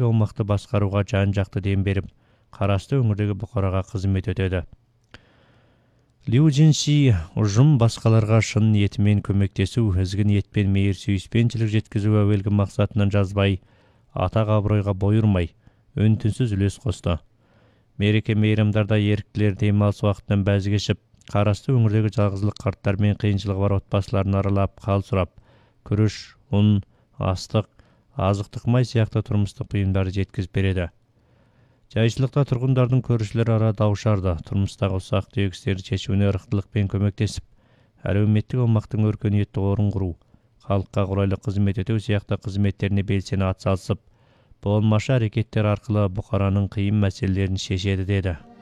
аумақты басқаруға жан-жақты дем беріп, қарасты өңірдегі бұқараға қызмет өтеді. Лю Жинши ұжым басқаларға шын ниетімен көмектесу, ізгі ниетпен мейір сүйіспеншілік жеткізу әуелгі мақсатынан жазбай, атақ абыройға бой ұрмай, үн-түнсіз үлес қосты. Мереке мейрамдарда еріктілер демалыс уақытынан бәз кешіп, қарасты өңірдегі жалғызылық қарттар мен қиыншылығы бар отбасыларын аралап, хал сұрап, күріш, ұн, астық, азықтық май сияқты тұрмыстық бұйымдарды жеткізіп береді. Жайшылықта тұрғындардың көршілер ара даушарды, тұрмыстағы ұсақ түйегістерді шешуіне ырықтылықпен көмектесіп, әлеуметтік аумақтың өркениетті орын құру, халыққа қолайлы қызмет ету сияқты қызметтеріне белсене атсалысып, болмашы әрекеттер арқылы бұқараның қиын мәселелерін шешеді деді.